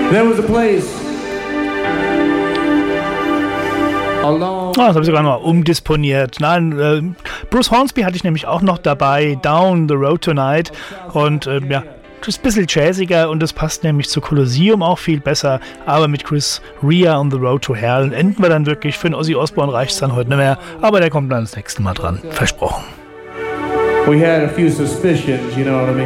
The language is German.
There was a place das habe ich sogar noch umdisponiert. Nein, Bruce Hornsby hatte ich nämlich auch noch dabei, Down the Road Tonight. Und ja, das ist ein bisschen jazziger und das passt nämlich zu Colosseum auch viel besser. Aber mit Chris Rea on the Road to Hell enden wir dann wirklich. Für den Ozzy Osbourne reicht es dann heute nicht mehr. Aber der kommt dann das nächste Mal dran. Versprochen. We had a few suspicions, you know what I mean?